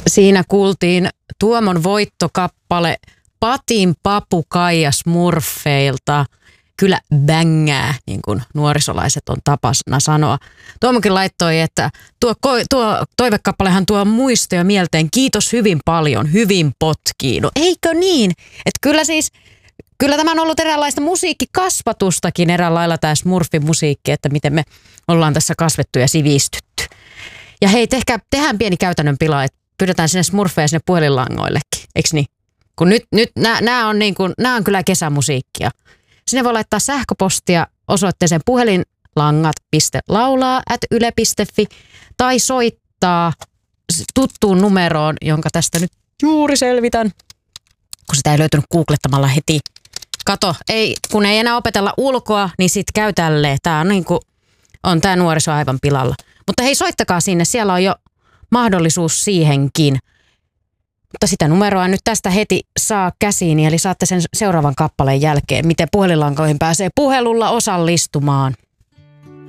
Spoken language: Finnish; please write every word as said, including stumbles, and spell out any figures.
Siinä kuultiin Tuomon voittokappale Patin papukaija Smurfeilta. Kyllä bängää, niin kuin nuorisolaiset on tapana sanoa. Tuomokin laittoi, että tuo, tuo toivekappalehan tuo muistoja mielteen. Kiitos hyvin paljon, hyvin potkii. No eikö niin? Että kyllä siis, kyllä tämä on ollut eräänlaista musiikkikasvatustakin eräänlailla tämä Smurfin musiikki, että miten me ollaan tässä kasvettu ja sivistytty. Ja hei, tehkää, tehdään pieni käytännön pila, että pyydetään sinne Smurfeja sinne puhelinlangoillekin, eikö niin? Kun nyt, nyt nämä on, niin on kyllä kesämusiikkia. Sinne voi laittaa sähköpostia osoitteeseen puhelinlangat.laulaa at yle piste fi tai soittaa tuttuun numeroon, jonka tästä nyt juuri selvitän, kun sitä ei löytynyt googlettamalla heti. Kato, ei, kun ei enää opetella ulkoa, niin sit käy tälleen. Tää on niin kuin, on tää nuoriso aivan pilalla. Mutta hei, soittakaa sinne, siellä on jo mahdollisuus siihenkin. Mutta sitä numeroa nyt tästä heti saa käsiin, eli saatte sen seuraavan kappaleen jälkeen, miten puhelinlankoihin pääsee puhelulla osallistumaan.